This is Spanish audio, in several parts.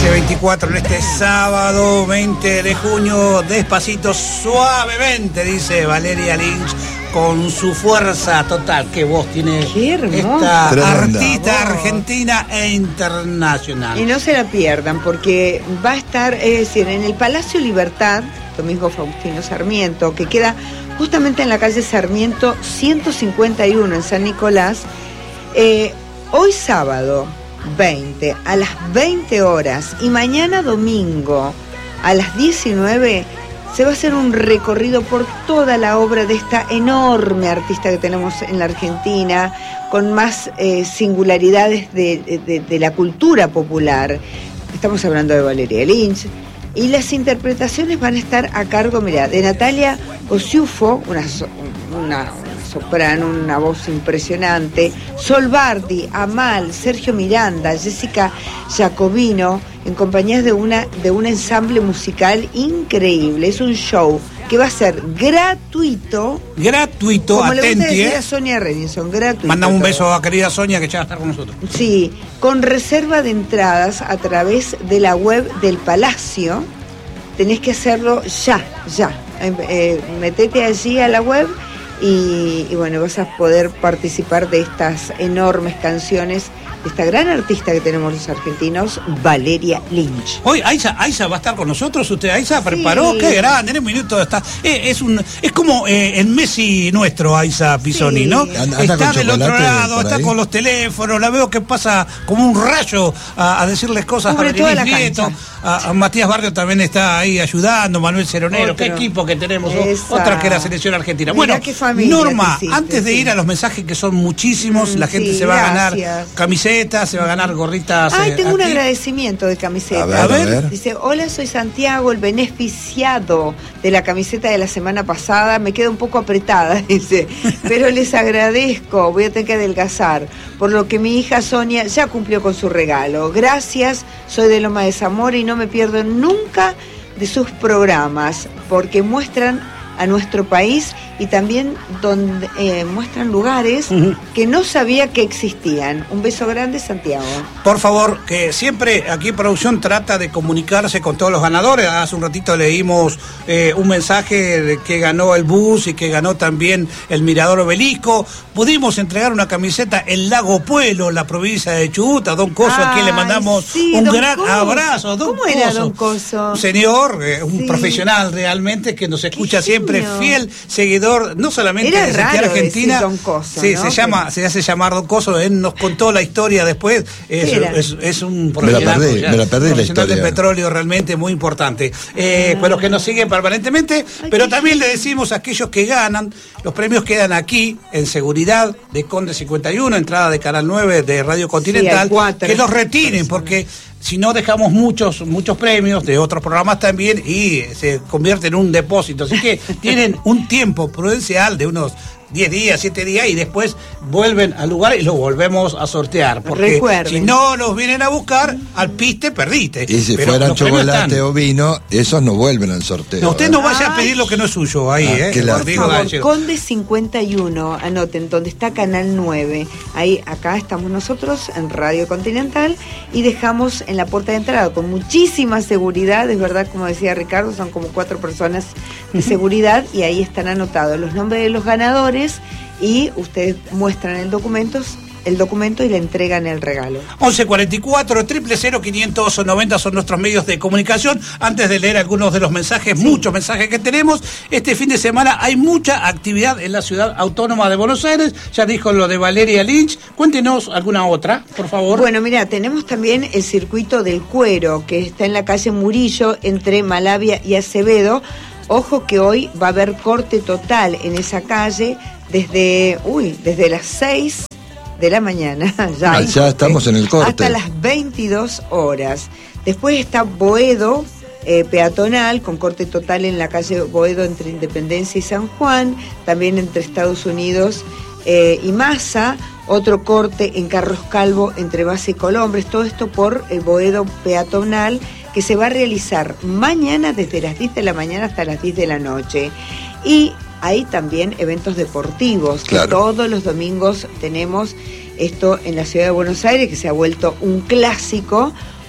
13:24 en este sábado 20 de junio, despacito, suavemente, dice Valeria Lynch, con su fuerza total. Qué voz tiene esta artista argentina e internacional. Y no se la pierdan, porque va a estar, es decir, en el Palacio Libertad, Domingo Faustino Sarmiento, que queda justamente en la calle Sarmiento 151 en San Nicolás. Hoy sábado 20 a las 20 horas y mañana domingo a las 19 se va a hacer un recorrido por toda la obra de esta enorme artista que tenemos en la Argentina, con más singularidades de la cultura popular. Estamos hablando de Valeria Lynch, y las interpretaciones van a estar a cargo, mira, de Natalia Osiufo, una soprano, una voz impresionante, Sol Bardi, Amal, Sergio Miranda, Jessica Jacobino, en compañía de un ensamble musical increíble. Es un show que va a ser gratuito, como le gusta decir a Sonia Renison, gratuito. Mandamos un beso a querida Sonia, que ya va a estar con nosotros. Sí, con reserva de entradas a través de la web del Palacio. Tenés que hacerlo ya. Metete allí a la web y bueno, vas a poder participar de estas enormes canciones de esta gran artista que tenemos los argentinos, Valeria Lynch. Hoy Aiza va a estar con nosotros. ¿Usted, Aiza, preparó? Sí. Qué grande, en un minuto está. Es como el Messi nuestro, Aiza Pisoni, sí, ¿no? Está del otro lado, está con los teléfonos, la veo que pasa como un rayo a decirles cosas. Cubre a toda la Nieto, a Matías Barrio también está ahí ayudando, Manuel Ceronero, qué equipo que tenemos, otra que la selección argentina. Mirá, bueno, Norma, antes de ir a los mensajes, que son muchísimos, la gente se va a ganar camisetas, se va a ganar gorritas. Tengo un agradecimiento de camiseta. A ver. Dice: hola, soy Santiago, el beneficiado de la camiseta de la semana pasada. Me queda un poco apretada, dice, pero les agradezco, voy a tener que adelgazar, por lo que mi hija Sonia ya cumplió con su regalo. Gracias, soy de Loma de Zamora y no me pierdo nunca de sus programas, porque muestran a nuestro país y también donde muestran lugares que no sabía que existían. Un beso grande, Santiago. Por favor, que siempre aquí en producción trata de comunicarse con todos los ganadores. Hace un ratito leímos un mensaje de que ganó el bus y que ganó también el Mirador Obelisco. Pudimos entregar una camiseta en Lago Puelo, la provincia de Chubut, a Don Coso, a quien le mandamos un gran abrazo. ¿Cómo era Don Coso? Un señor, un profesional realmente, que nos escucha siempre, fiel seguidor, no solamente era de raro Argentina. Don Coso, sí, ¿no? se hace llamar Don Coso. Él nos contó la historia después. Es un profesional. Me la perdí la historia. De petróleo realmente muy importante. Pues los que nos siguen permanentemente, pero también le decimos a aquellos que ganan, los premios quedan aquí, en seguridad de Conde 51, entrada de Canal 9 de Radio Continental, que los retiren, porque si no dejamos muchos premios de otros programas también y se convierte en un depósito. Así que tienen un tiempo prudencial de unos 10 días, 7 días, y después vuelven al lugar y lo volvemos a sortear. Porque recuerden, si no los vienen a buscar, al piste perdiste. Y si fueran chocolate o vino, esos no vuelven al sorteo. No, usted no vaya a pedir lo que no es suyo ahí, Por favor, Conde 51, anoten, donde está Canal 9. Ahí, acá estamos nosotros en Radio Continental y dejamos en la puerta de entrada con muchísima seguridad, es verdad, como decía Ricardo, son como 4 personas de seguridad y ahí están anotados los nombres de los ganadores y ustedes muestran el documento y le entregan el regalo. 1144 000 590 son nuestros medios de comunicación. Antes de leer algunos de los mensajes, muchos mensajes que tenemos, este fin de semana hay mucha actividad en la ciudad autónoma de Buenos Aires. Ya dijo lo de Valeria Lynch. Cuéntenos alguna otra, por favor. Bueno, mira, tenemos también el circuito del cuero, que está en la calle Murillo, entre Malavia y Acevedo. Ojo que hoy va a haber corte total en esa calle desde las 6 de la mañana. Ya estamos en el corte. Hasta las 22 horas. Después está Boedo, peatonal, con corte total en la calle Boedo entre Independencia y San Juan, también entre Estados Unidos y Massa. Otro corte en Carlos Calvo entre Base y Colombres. Todo esto por el Boedo peatonal, que se va a realizar mañana desde las 10 de la mañana hasta las 10 de la noche. Y hay también eventos deportivos, que todos los domingos tenemos esto en la ciudad de Buenos Aires, que se ha vuelto un clásico.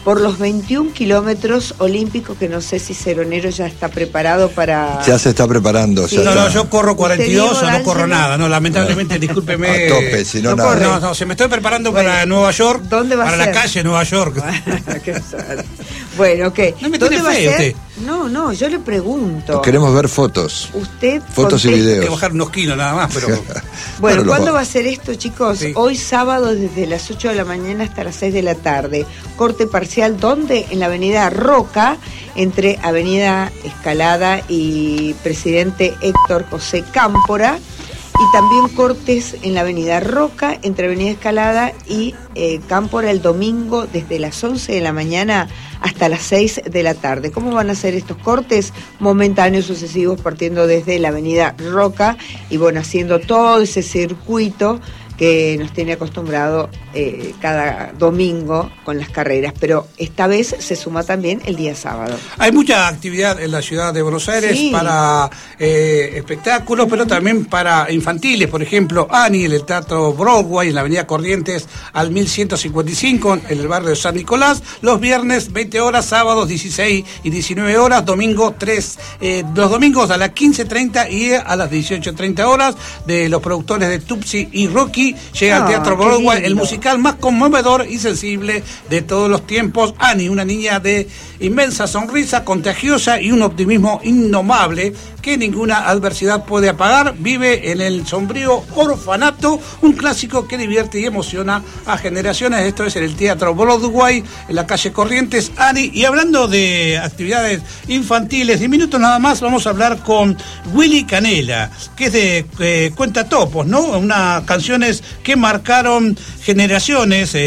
por los 21 kilómetros olímpicos, que no sé si Seronero ya está preparado para... Ya se está preparando. Sí. No, yo corro 42 o no corro nada, no, lamentablemente, discúlpeme. A tope, si no, nada. No, se me estoy preparando para Nueva York. ¿Dónde va a ser? Para la calle Nueva York. Bueno, ok. No me ¿Dónde tiene va a fe ser? usted. No, yo le pregunto. Queremos ver fotos. Usted fotos y conteste. videos. Hay que bajar unos kilos nada más, pero... Bueno, ¿cuándo va a ser esto, chicos? Sí. Hoy sábado desde las 8 de la mañana hasta las 6 de la tarde. Corte parcial, ¿dónde? En la avenida Roca, entre avenida Escalada y Presidente Héctor José Cámpora. Y también cortes en la avenida Roca, entre avenida Escalada y Cámpora el domingo desde las 11 de la mañana hasta las 6 de la tarde. ¿Cómo van a ser estos cortes? Momentáneos sucesivos partiendo desde la avenida Roca y bueno, haciendo todo ese circuito que nos tiene acostumbrado cada domingo con las carreras, pero esta vez se suma también el día sábado. Hay mucha actividad en la ciudad de Buenos Aires, sí, para espectáculos, pero también para infantiles. Por ejemplo, Annie, en el Teatro Broadway, en la avenida Corrientes al 1155, en el barrio de San Nicolás, los viernes 20 horas, sábados 16 y 19 horas, domingo 3, los domingos a las 15:30 y a las 18:30 horas, de los productores de Tupsi y Rocky. Llega al Teatro Broadway el musical más conmovedor y sensible de todos los tiempos. Annie, una niña de inmensa sonrisa, contagiosa y un optimismo indomable que ninguna adversidad puede apagar. Vive en el sombrío orfanato, un clásico que divierte y emociona a generaciones. Esto es en el Teatro Broadway, en la calle Corrientes, Annie. Y hablando de actividades infantiles, en minutos nada más vamos a hablar con Willy Canela, que es de Cuentatopos, ¿no? Unas canciones que marcaron generaciones,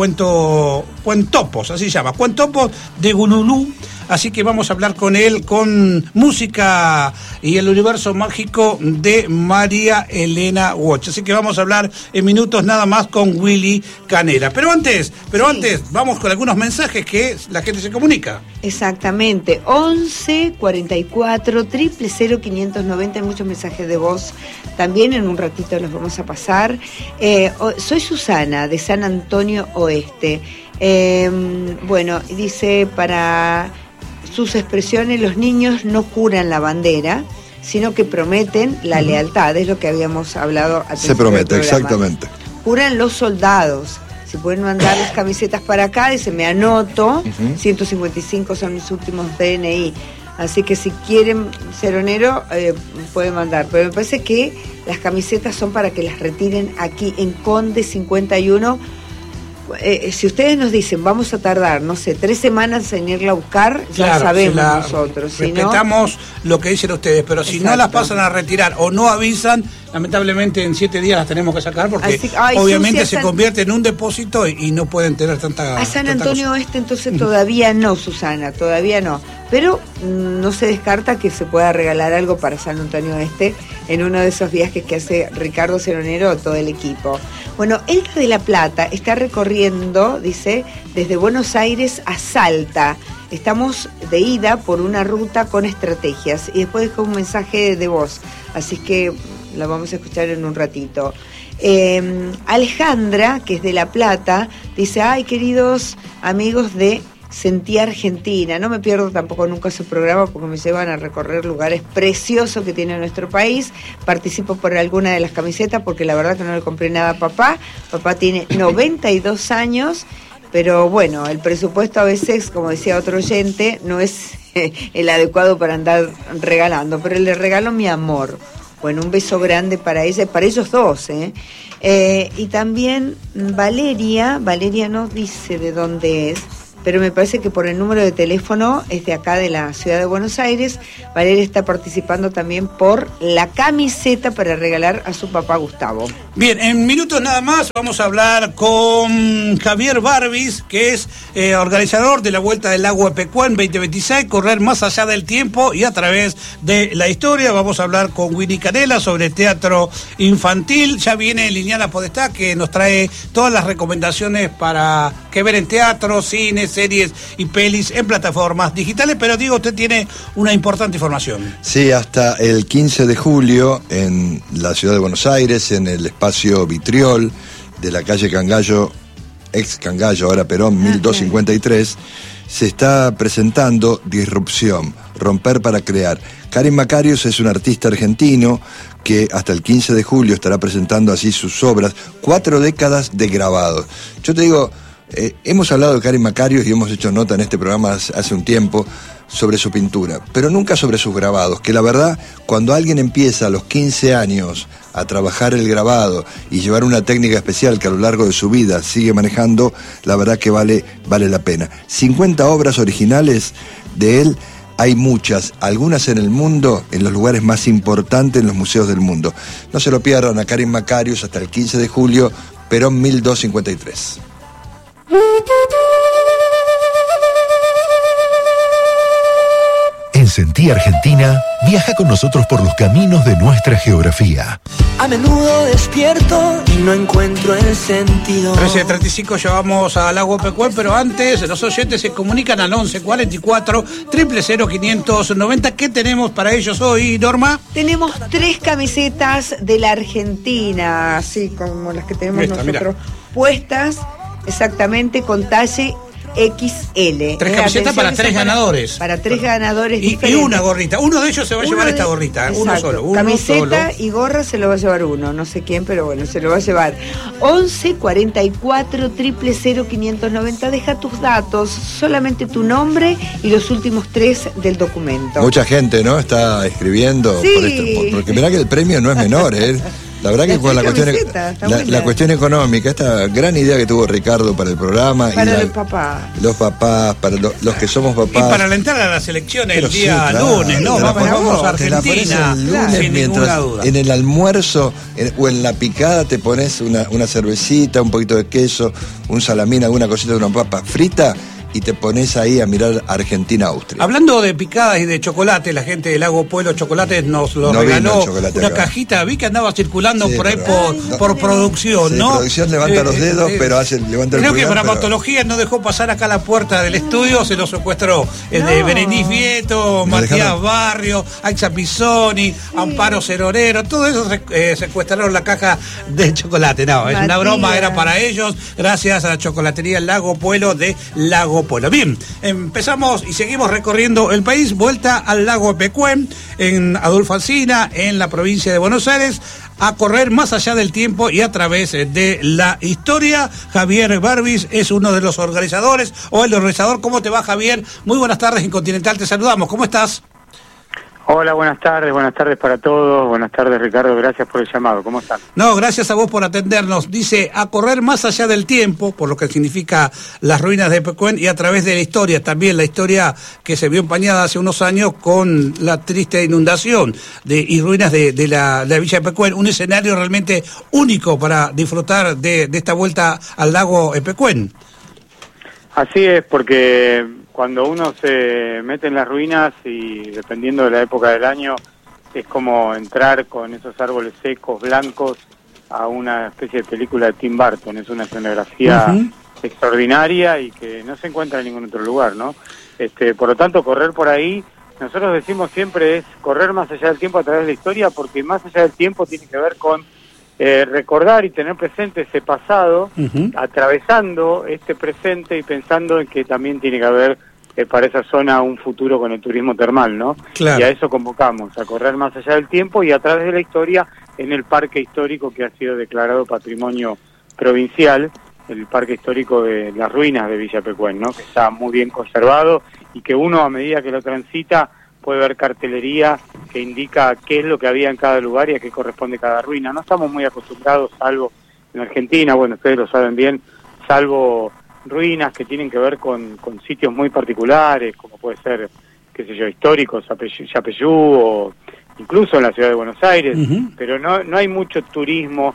Cuentopos, así se llama, Cuentopos de Gululú. Así que vamos a hablar con él, con música y el universo mágico de María Elena Walsh. Así que vamos a hablar en minutos nada más con Willy Canela. Pero antes, vamos con algunos mensajes que la gente se comunica. Exactamente, 11 44 000 590, hay muchos mensajes de voz. También en un ratito los vamos a pasar. Soy Susana, de San Antonio Oeste. Bueno, dice, para sus expresiones, los niños no juran la bandera, sino que prometen la lealtad, es lo que habíamos hablado al principio. Se promete, del programa. exactamente. Juran los soldados. Si pueden mandar las camisetas para acá, dice, me anoto, 155 son mis últimos DNI. Así que si quieren Seronero, pueden mandar. Pero me parece que las camisetas son para que las retiren aquí en Conde 51. Si ustedes nos dicen, vamos a tardar, no sé, 3 semanas en irla a buscar, ya claro, sabemos nosotros. Si respetamos lo que dicen ustedes, pero si no las pasan a retirar o no avisan, lamentablemente en 7 días las tenemos que sacar porque obviamente se convierte en un depósito y no pueden tener tanta... A San Antonio Oeste entonces todavía no, Susana, todavía no. Pero no se descarta que se pueda regalar algo para San Antonio Oeste en uno de esos viajes que hace Ricardo Seronero o todo el equipo. Bueno, Elda de la Plata está recorriendo, dice, desde Buenos Aires a Salta. Estamos de ida por una ruta con estrategias. Y después dejó un mensaje de voz, así que la vamos a escuchar en un ratito. Alejandra, que es de La Plata, dice, ay, queridos amigos de Sentí Argentina, no me pierdo tampoco nunca su programa porque me llevan a recorrer lugares preciosos que tiene nuestro país. Participo por alguna de las camisetas porque la verdad que no le compré nada a papá. Papá tiene 92 años, pero bueno, el presupuesto a veces, como decía otro oyente, no es el adecuado para andar regalando, pero le regalo mi amor. Bueno, un beso grande para ella y para ellos dos, y también Valeria no dice de dónde es, pero me parece que por el número de teléfono es de acá de la ciudad de Buenos Aires. Valeria está participando también por la camiseta para regalar a su papá Gustavo. Bien, en minutos nada más vamos a hablar con Javier Barbis, que es organizador de la Vuelta del Lago Epecuén 2026, correr más allá del tiempo y a través de la historia. Vamos a hablar con Willy Canela sobre teatro infantil. Ya viene Liliana Podestá, que nos trae todas las recomendaciones para que ver en teatro, cine, series y pelis en plataformas digitales, pero digo, usted tiene una importante información. Sí, hasta el 15 de julio en la ciudad de Buenos Aires, en el espacio Vitriol de la calle Cangallo ex Cangallo, ahora Perón 1253, se está presentando Disrupción, Romper para Crear. Karin Makarios es un artista argentino que hasta el 15 de julio estará presentando así sus obras, 4 décadas de grabados. Yo te digo, hemos hablado de Karin Makarios y hemos hecho nota en este programa hace un tiempo sobre su pintura, pero nunca sobre sus grabados, que la verdad, cuando alguien empieza a los 15 años a trabajar el grabado y llevar una técnica especial que a lo largo de su vida sigue manejando, la verdad que vale la pena. 50 obras originales de él, hay muchas, algunas en el mundo, en los lugares más importantes, en los museos del mundo. No se lo pierdan a Karin Makarios hasta el 15 de julio, Perón 1253. En Sentí Argentina, viaja con nosotros por los caminos de nuestra geografía. A menudo despierto y no encuentro el sentido. 13:35 llevamos al Lago Pecuén, pero antes los oyentes se comunican al 11 44 000 590. ¿Qué tenemos para ellos hoy, Norma? Tenemos 3 camisetas de la Argentina, así como las que tenemos nosotros puestas, exactamente con talle XL. 3 camisetas para 3 ganadores. Para 3 ganadores y una gorrita. Uno de ellos se va a llevar esta gorrita. Uno solo. Camiseta y gorra se lo va a llevar uno. No sé quién, pero bueno, se lo va a llevar. 11 44 000 590. Deja tus datos, solamente tu nombre y los últimos 3 del documento. Mucha gente, ¿no? Está escribiendo. Sí. Porque mirá que el premio no es menor, ¿eh? La verdad que con la cuestión económica, esta gran idea que tuvo Ricardo para el programa. Para los papás. Los papás, para los que somos papás. Y para alentar a las elecciones el día lunes, ¿no? Vamos a Argentina, el lunes, sin ninguna duda. En el almuerzo o en la picada te pones una cervecita, un poquito de queso, un salamín, alguna cosita de una papa frita, y te pones ahí a mirar Argentina-Austria. Hablando de picadas y de chocolate, la gente del Lago Pueblo Chocolates nos lo regaló una cajita. Vi que andaba circulando por ahí por producción, sí, ¿no? Producción levanta los dedos, pero levanta el pulgar. Creo que Dramatología no dejó pasar acá a la puerta del estudio, se lo secuestró de Berenice Vieto, Matías Barrio, Aixa Pisoni, Amparo Cerorero, todo eso secuestraron la caja de chocolate. No, es una broma, era para ellos, gracias a la chocolatería Lago Pueblo de Lago Pueblo. Bien, empezamos y seguimos recorriendo el país, vuelta al Lago Pecuén, en Adolfo Alsina, en la provincia de Buenos Aires, a correr más allá del tiempo y a través de la historia. Javier Barbis es uno de los organizadores, o el organizador. ¿Cómo te va, Javier? Muy buenas tardes, en Continental te saludamos. ¿Cómo estás? Hola, buenas tardes para todos. Buenas tardes, Ricardo, gracias por el llamado. ¿Cómo están? No, gracias a vos por atendernos. Dice, a correr más allá del tiempo, por lo que significa las ruinas de Pecuén, y a través de la historia, también la historia que se vio empañada hace unos años con la triste inundación y ruinas de la Villa de Pecuén, un escenario realmente único para disfrutar de esta vuelta al lago Pecuén. Así es, porque cuando uno se mete en las ruinas y dependiendo de la época del año, es como entrar con esos árboles secos, blancos, a una especie de película de Tim Burton. Es una escenografía extraordinaria y que no se encuentra en ningún otro lugar, ¿no? Por lo tanto, correr por ahí, nosotros decimos siempre, es correr más allá del tiempo a través de la historia, porque más allá del tiempo tiene que ver con recordar y tener presente ese pasado, atravesando este presente y pensando en que también tiene que haber para esa zona un futuro con el turismo termal, ¿no? Claro. Y a eso convocamos, a correr más allá del tiempo y a través de la historia en el parque histórico que ha sido declarado patrimonio provincial, el parque histórico de las ruinas de Villa Pecuén, ¿no? Que está muy bien conservado y que uno, a medida que lo transita, puede ver cartelería que indica qué es lo que había en cada lugar y a qué corresponde cada ruina. No estamos muy acostumbrados, salvo en Argentina, bueno, ustedes lo saben bien, salvo ruinas que tienen que ver con sitios muy particulares, como puede ser, qué sé yo, históricos, Yapeyú, o incluso en la ciudad de Buenos Aires, pero no hay mucho turismo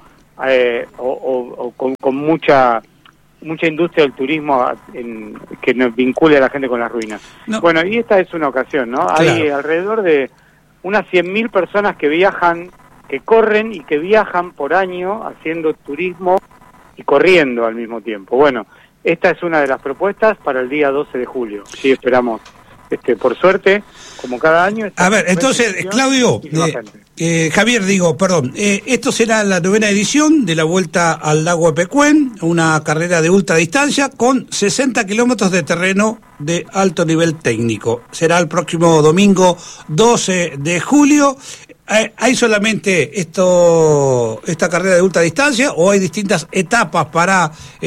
o con mucha industria del turismo que nos vincule a la gente con las ruinas. No. Bueno, y esta es una ocasión, ¿no? Claro. Hay alrededor de unas 100.000 personas que viajan, que corren y que viajan por año haciendo turismo y corriendo al mismo tiempo. Bueno, esta es una de las propuestas para el día 12 de julio. Sí, esperamos por suerte, como cada año... A ver, entonces, Claudio, Javier, esto será la 9ª edición de la Vuelta al Lago de Pecuén, una carrera de ultradistancia con 60 kilómetros de terreno de alto nivel técnico. Será el próximo domingo 12 de julio. ¿Hay solamente esta carrera de ultradistancia o hay distintas etapas para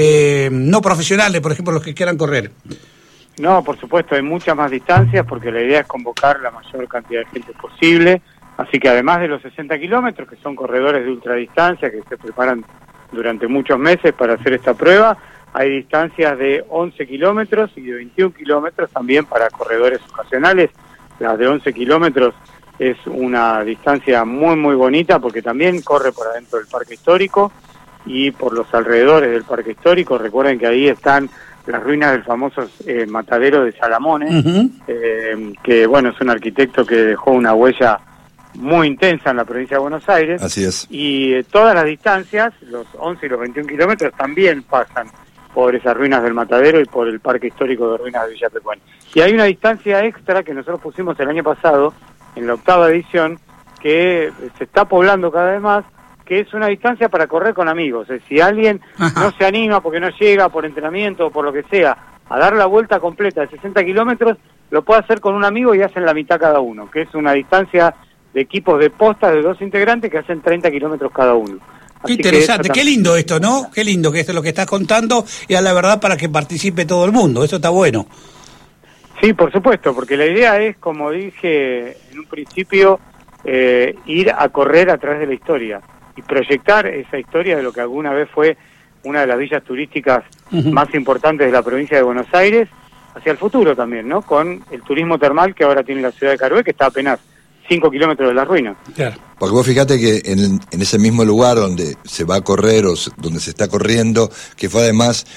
no profesionales, por ejemplo, los que quieran correr? No, por supuesto, hay muchas más distancias porque la idea es convocar la mayor cantidad de gente posible. Así que además de los 60 kilómetros, que son corredores de ultradistancia que se preparan durante muchos meses para hacer esta prueba, hay distancias de 11 kilómetros y de 21 kilómetros también para corredores ocasionales. Las de 11 kilómetros es una distancia muy muy bonita porque también corre por adentro del parque histórico y por los alrededores del parque histórico. Recuerden que ahí están las ruinas del famoso matadero de Salamone, que bueno, es un arquitecto que dejó una huella muy intensa en la provincia de Buenos Aires. Así es. Y todas las distancias, los 11 y los 21 kilómetros, también pasan por esas ruinas del matadero y por el parque histórico de ruinas de Villa Pecuén. Y hay una distancia extra que nosotros pusimos el año pasado, en la 8ª edición, que se está poblando cada vez más, que es una distancia para correr con amigos. Si alguien no se anima porque no llega por entrenamiento o por lo que sea a dar la vuelta completa de 60 kilómetros, lo puede hacer con un amigo y hacen la mitad cada uno, que es una distancia de equipos de postas de 2 integrantes que hacen 30 kilómetros cada uno. Qué interesante, qué lindo esto, ¿no? Qué lindo que esto es lo que estás contando y a la verdad para que participe todo el mundo, eso está bueno. Sí, por supuesto, porque la idea es, como dije en un principio, ir a correr a través de la historia y proyectar esa historia de lo que alguna vez fue una de las villas turísticas más importantes de la provincia de Buenos Aires hacia el futuro también, ¿no? Con el turismo termal que ahora tiene la ciudad de Carué, que está apenas 5 kilómetros de las ruinas. Claro. Porque vos fíjate que en ese mismo lugar donde se va a correr o donde se está corriendo, que fue además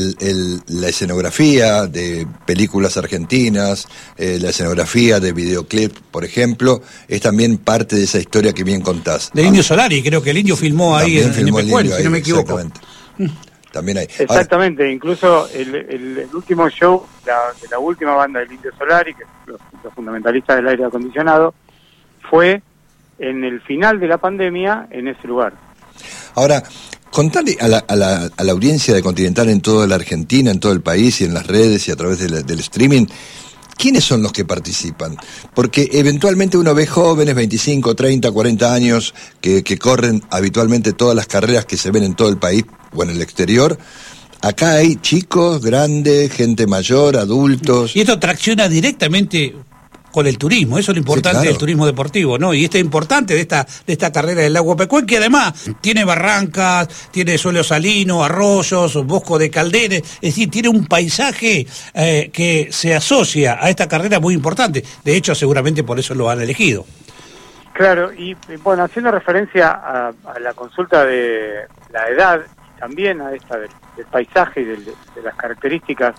la escenografía de películas argentinas, la escenografía de videoclip, por ejemplo, es también parte de esa historia que bien contás. De Indio Solari, creo que el Indio filmó ahí en Pecuén, si no me equivoco. También hay. Exactamente, ahora, incluso el último show de la última banda del Indio Solari, que los fundamentalistas del aire acondicionado, fue en el final de la pandemia en ese lugar. Ahora, contale a la audiencia de Continental en toda la Argentina, en todo el país y en las redes y a través del streaming, ¿quiénes son los que participan? Porque eventualmente uno ve jóvenes, 25, 30, 40 años, que corren habitualmente todas las carreras que se ven en todo el país o en el exterior. Acá hay chicos, grandes, gente mayor, adultos. Y esto tracciona directamente con el turismo, eso es lo importante, sí, claro, del turismo deportivo, ¿no? Y esto es importante de esta carrera del Lago Pecuén, que además tiene barrancas, tiene suelo salino, arroyos, bosco de calderes, es decir, tiene un paisaje que se asocia a esta carrera muy importante. De hecho, seguramente por eso lo han elegido. Claro, y bueno, haciendo referencia a la consulta de la edad, también a esta del paisaje y de las características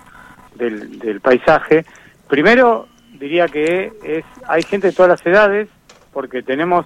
del paisaje, primero diría que hay gente de todas las edades, porque tenemos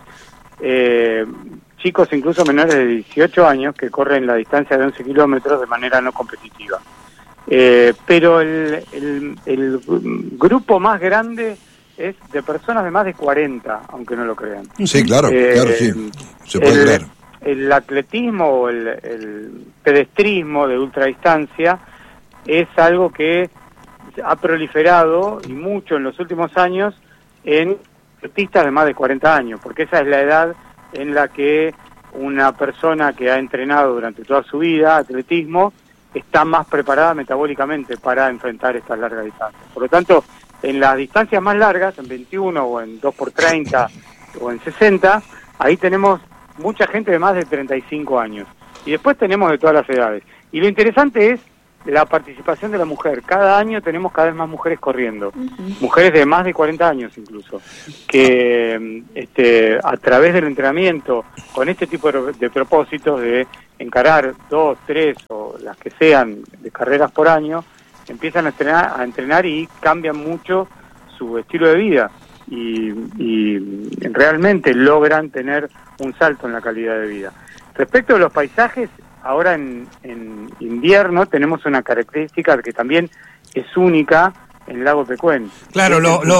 chicos incluso menores de 18 años que corren la distancia de 11 kilómetros de manera no competitiva. Pero el grupo más grande es de personas de más de 40, aunque no lo crean. Sí, claro, claro, sí, se puede creer. El atletismo o el pedestrismo de ultradistancia es algo que ha proliferado y mucho en los últimos años en artistas de más de 40 años, porque esa es la edad en la que una persona que ha entrenado durante toda su vida atletismo está más preparada metabólicamente para enfrentar estas largas distancias. Por lo tanto, en las distancias más largas, en 21 o en 2x30 o en 60, ahí tenemos mucha gente de más de 35 años. Y después tenemos de todas las edades. Y lo interesante es la participación de la mujer. Cada año tenemos cada vez más mujeres corriendo, mujeres de más de 40 años incluso, que a través del entrenamiento, con este tipo de propósitos de encarar 2, 3 o las que sean de carreras por año, empiezan a entrenar y cambian mucho su estilo de vida y realmente logran tener un salto en la calidad de vida. Respecto a los paisajes, ahora en invierno tenemos una característica que también es única en Lago Pecuén. Claro,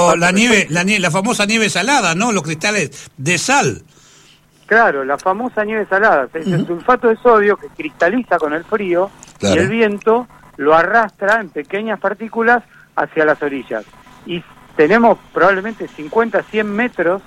la famosa nieve salada, ¿no? Los cristales de sal. Claro, la famosa nieve salada. Es el sulfato de sodio que cristaliza con el frío, claro, y el viento lo arrastra en pequeñas partículas hacia las orillas. Y tenemos probablemente 50, 100 metros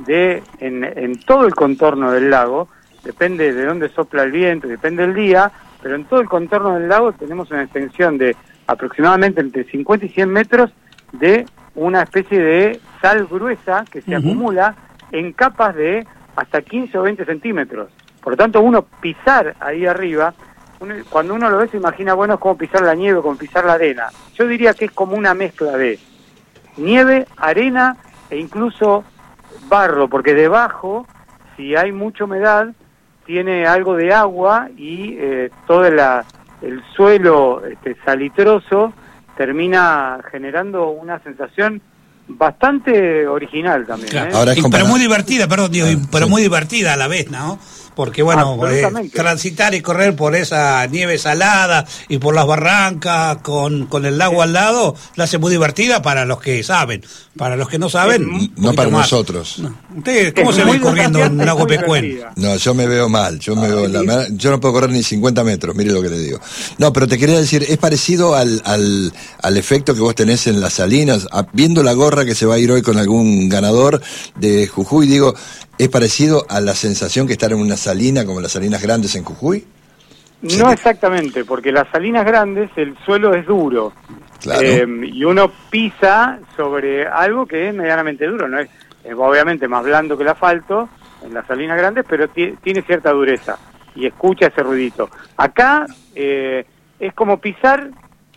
en todo el contorno del lago, depende de dónde sopla el viento, depende del día, pero en todo el contorno del lago tenemos una extensión de aproximadamente entre 50 y 100 metros de una especie de sal gruesa que se acumula en capas de hasta 15 o 20 centímetros. Por lo tanto, uno pisar ahí arriba, cuando uno lo ve se imagina, bueno, es como pisar la nieve, como pisar la arena. Yo diría que es como una mezcla de nieve, arena e incluso barro, porque debajo, si hay mucha humedad, tiene algo de agua y todo el suelo salitroso termina generando una sensación bastante original también. Claro. Ahora pero muy divertida, perdón, digo, pero muy divertida a la vez, ¿no? Porque bueno, transitar y correr por esa nieve salada y por las barrancas con el lago al lado la hace muy divertida para los que saben. Para los que no saben, no para más. Nosotros. No. ¿Ustedes cómo se ven corriendo en Lago Pecuén? No, yo me veo mal. Yo no puedo correr ni 50 metros, mire lo que le digo. No, pero te quería decir, es parecido al efecto que vos tenés en las salinas. Viendo la gorra que se va a ir hoy con algún ganador de Jujuy, digo, ¿es parecido a la sensación que estar en una salina como las salinas grandes en Jujuy? No exactamente, porque las salinas grandes el suelo es duro. Claro. Y uno pisa sobre algo que es medianamente duro, no es obviamente más blando que el asfalto en las salinas grandes, pero tiene cierta dureza y escucha ese ruidito. Acá es como pisar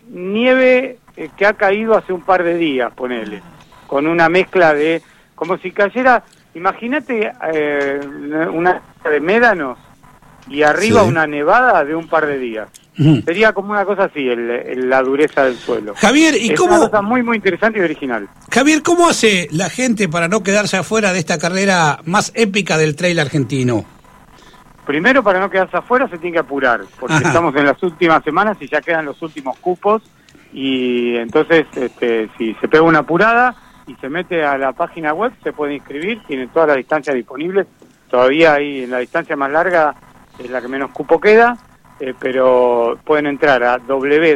nieve que ha caído hace un par de días, ponele, con una mezcla de, como si cayera, imagínate una de médanos y arriba una nevada de un par de días. Sería como una cosa así, la dureza del suelo. Javier, ¿y cómo? Es una cosa muy, muy interesante y original. Javier, ¿cómo hace la gente para no quedarse afuera de esta carrera más épica del trail argentino? Primero, para no quedarse afuera, se tiene que apurar, porque estamos en las últimas semanas y ya quedan los últimos cupos, y entonces, si se pega una apurada y se mete a la página web, se puede inscribir, tiene todas las distancias disponibles, todavía ahí en la distancia más larga es la que menos cupo queda, pero pueden entrar a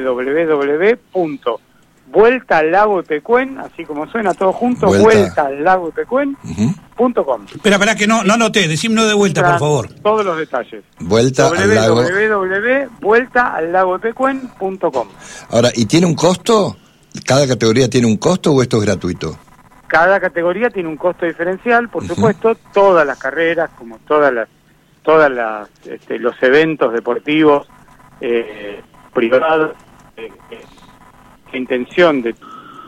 www.vueltalagopecuén, así como suena todo junto, vueltalagopecuén.com. Espera, que no anoté, decímelo de vuelta, por favor. Todos los detalles. www.vueltalagopecuén.com. Ahora, ¿y tiene un costo? ¿Cada categoría tiene un costo o esto es gratuito? Cada categoría tiene un costo diferencial, por supuesto, todas las carreras, como todas los eventos deportivos privados, intención de...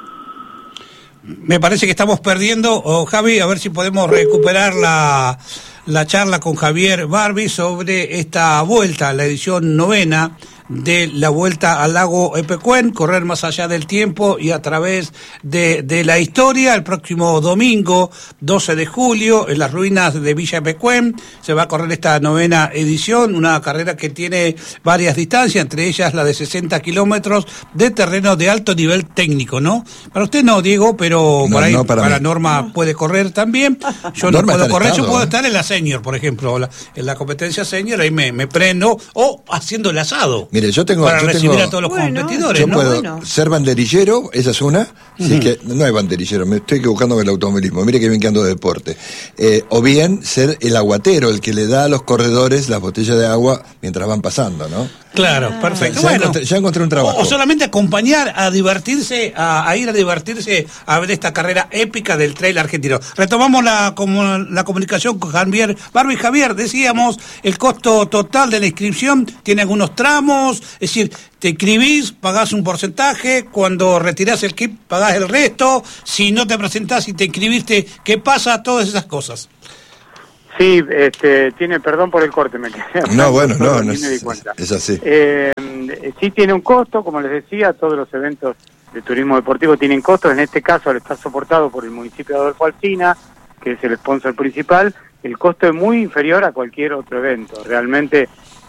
Me parece que estamos perdiendo, Javi, a ver si podemos recuperar la charla con Javier Barbie sobre esta vuelta, la edición 9ª de la Vuelta al Lago Pecuén, correr más allá del tiempo y a través de la historia. El próximo domingo, 12 de julio, en las ruinas de Villa Pecuén, se va a correr esta 9ª edición, una carrera que tiene varias distancias, entre ellas la de 60 kilómetros de terreno de alto nivel técnico, ¿no? Para usted no, Diego, pero no, por ahí para Norma puede correr también. Yo no puedo correr, yo puedo estar en la senior, por ejemplo, en la competencia senior, ahí me prendo, o haciendo el asado. Mire, para recibir a todos los competidores, yo puedo ser banderillero, esa es una, sí, que no es banderillero, me estoy equivocando con el automovilismo, mire que bien que ando de deporte, o bien ser el aguatero, el que le da a los corredores las botellas de agua mientras van pasando, ¿no? Claro, perfecto. Ya encontré un trabajo. O solamente acompañar a divertirse, a ir a divertirse a ver esta carrera épica del trail argentino. Retomamos la comunicación con Javier Barbie. Javier, decíamos, el costo total de la inscripción tiene algunos tramos, es decir, te inscribís, pagás un porcentaje, cuando retirás el kit pagás el resto, si no te presentás y te inscribiste, ¿qué pasa? Todas esas cosas. Sí, tiene, perdón por el corte, me quedé. No, bueno, no me di cuenta. Es así. Sí tiene un costo, como les decía, todos los eventos de turismo deportivo tienen costos. En este caso, al estar soportado por el municipio de Adolfo Alsina, que es el sponsor principal, el costo es muy inferior a cualquier otro evento. Realmente